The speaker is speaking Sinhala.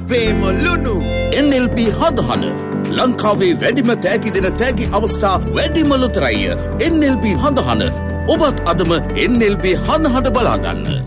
අපේම ලුණු NLB හඳහන ලංකාවේ වැඩිම තෑගි දෙන තෑගි අවස්ථා වැඩිම ලොතරැය NLB හඳහන ඔබත් අදම NLB හඳහට බලාගන්න